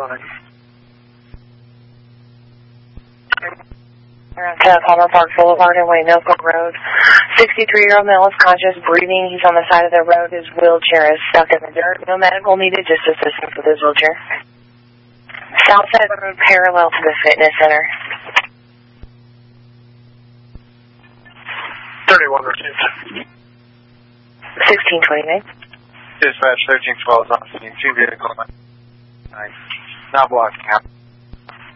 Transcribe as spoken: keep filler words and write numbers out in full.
on it. To Palmer Park Boulevard and Waynilcook Road. sixty-three-year-old male is conscious, breathing. He's on the side of the road. His wheelchair is stuck in the dirt. No medical needed, just assistance with his wheelchair. Southside Road, parallel to the fitness center. thirty-one received. sixteen twenty-nine. Dispatch thirteen twelve is on scene. Two vehicle. Nine. Not blocking out.